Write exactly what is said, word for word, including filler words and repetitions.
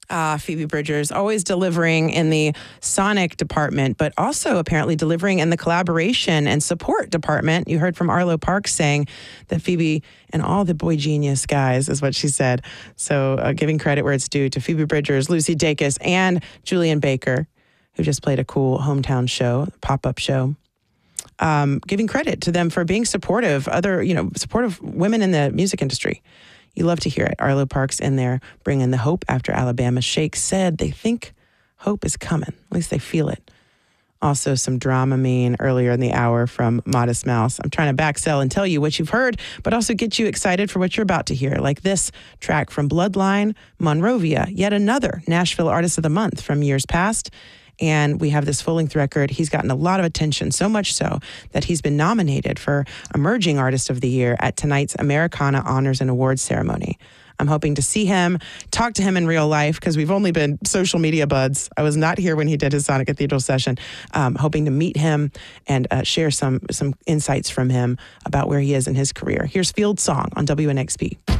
Uh, Phoebe Bridgers always delivering in the sonic department, but also apparently delivering in the collaboration and support department. You heard from Arlo Parks saying that Phoebe and all the boy genius guys is what she said. So uh, giving credit where it's due to Phoebe Bridgers, Lucy Dacus, and Julian Baker, who just played a cool hometown show, pop-up show. Um, giving credit to them for being supportive, other, you know, supportive women in the music industry. You love to hear it. Arlo Parks in there bringing the hope after Alabama Shake said they think hope is coming. At least they feel it. Also some Dramamine earlier in the hour from Modest Mouse. I'm trying to backsell and tell you what you've heard, but also get you excited for what you're about to hear, like this track from Bloodline, Monrovia, yet another Nashville Artist of the Month from years past. And we have this full-length record. He's gotten a lot of attention, so much so that he's been nominated for Emerging Artist of the Year at tonight's Americana Honors and Awards ceremony. I'm hoping to see him, talk to him in real life, because we've only been social media buds. I was not here when he did his Sonic Cathedral session. Um, hoping to meet him and uh, share some some insights from him about where he is in his career. Here's Field Song on W N X P.